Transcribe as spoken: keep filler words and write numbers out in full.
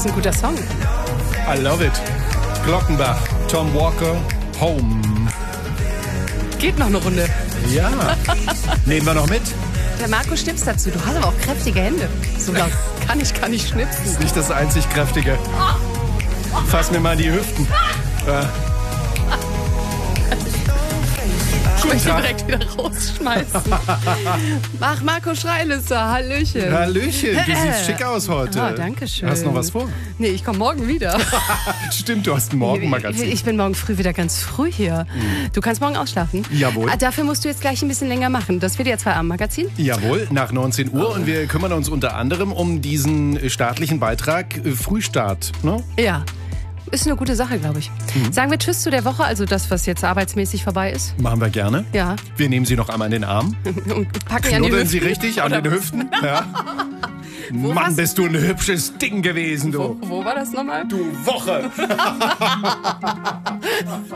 ist ein guter Song. I love it. Glockenbach, Tom Walker, Home. Geht noch eine Runde. Ja. Nehmen wir noch mit? Der Marco schnipst dazu. Du hast aber auch kräftige Hände. So laut kann ich gar nicht schnipsen. Das ist nicht das einzig Kräftige. Fass mir mal in die Hüften. Ja. Ich möchte ihn direkt wieder rausschmeißen. Mach Marco Schreilüster, Hallöchen. Hallöchen, du siehst schick aus heute. Oh, danke schön. Hast du noch was vor? Nee, ich komme morgen wieder. Stimmt, du hast ein Morgenmagazin. Ich bin morgen früh wieder ganz früh hier. Du kannst morgen ausschlafen? Jawohl. Ah, dafür musst du jetzt gleich ein bisschen länger machen. Das wird jetzt Feierabendmagazin? Jawohl, nach neunzehn Uhr. Und wir kümmern uns unter anderem um diesen staatlichen Beitrag äh, Frühstart. Ne? Ja. Ist eine gute Sache, glaube ich. Mhm. Sagen wir Tschüss zu der Woche, also das, was jetzt arbeitsmäßig vorbei ist. Machen wir gerne. Ja. Wir nehmen Sie noch einmal in den Arm. Und packen an die Knuddeln Hüften. Sie richtig an Oder den was? Hüften. Ja. Mann, war's? bist du ein hübsches Ding gewesen, du. Wo, wo war das nochmal? Du Woche.